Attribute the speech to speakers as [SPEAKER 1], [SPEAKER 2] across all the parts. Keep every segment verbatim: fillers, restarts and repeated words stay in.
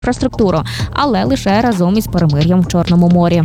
[SPEAKER 1] інфраструктуру, але лише разом із перемир'ям в Чорному морі.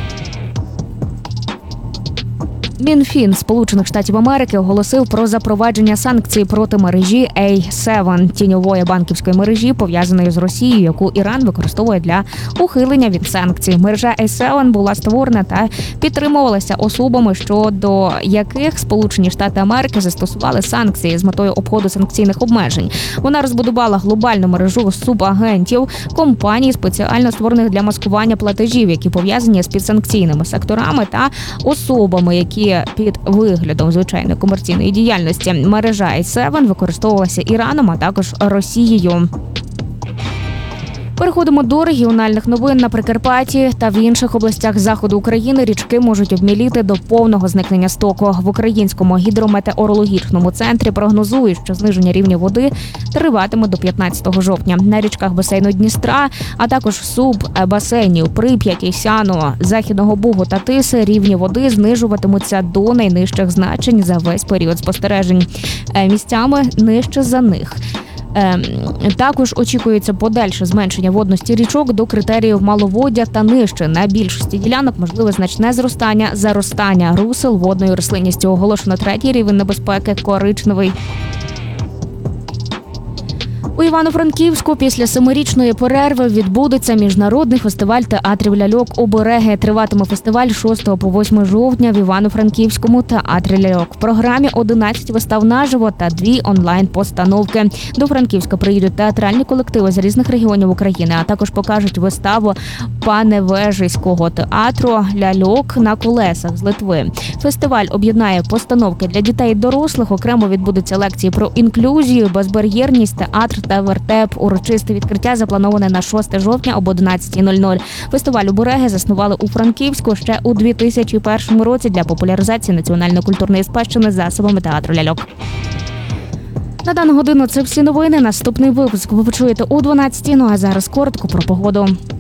[SPEAKER 1] Мінфін Сполучених Штатів Америки оголосив про запровадження санкцій проти мережі ей сім – тіньової банківської мережі, пов'язаної з Росією, яку Іран використовує для ухилення від санкцій. Мережа ей сім була створена та підтримувалася особами, щодо яких Сполучені Штати Америки застосували санкції з метою обходу санкційних обмежень. Вона розбудувала глобальну мережу субагентів компаній, спеціально створених для маскування платежів, які пов'язані з підсанкційними секторами та особами, які під виглядом звичайної комерційної діяльності. Мережа ей сім використовувалася Іраном, а також Росією. Переходимо до регіональних новин. На Прикарпатті та в інших областях заходу України річки можуть обміліти до повного зникнення стоку. В Українському гідрометеорологічному центрі прогнозують, що зниження рівня води триватиме до п'ятнадцятого жовтня. На річках басейну Дністра, а також суббасейнів Прип'яті, Сяну, Західного Бугу та Тиси рівні води знижуватимуться до найнижчих значень за весь період спостережень. Місцями нижче за них. Також очікується подальше зменшення водності річок до критеріїв маловоддя та нижче. На більшості ділянок можливе значне зростання, заростання русел водною рослинністю. Оголошено третій рівень небезпеки – коричневий. У Івано-Франківську після семирічної перерви відбудеться міжнародний фестиваль театрів ляльок «Обереги». Триватиме фестиваль з шостого по восьме жовтня в Івано-Франківському театрі ляльок. В програмі одинадцять вистав наживо та дві онлайн-постановки. До Франківська приїдуть театральні колективи з різних регіонів України, а також покажуть виставу Паневежиського театру ляльок на колесах з Литви. Фестиваль об'єднає постановки для дітей і дорослих. Окремо відбудуться лекції про інклюзію, безбар'єрність, театр та вертеп. Урочисте відкриття заплановане на шостого жовтня об одинадцятій нуль нуль. Фестиваль «Обереги» заснували у Франківську ще у дві тисячі першому році для популяризації національної культурної спадщини засобами театру ляльок. На дану годину це всі новини. Наступний випуск ви почуєте о дванадцятій. Ну а зараз коротко про погоду.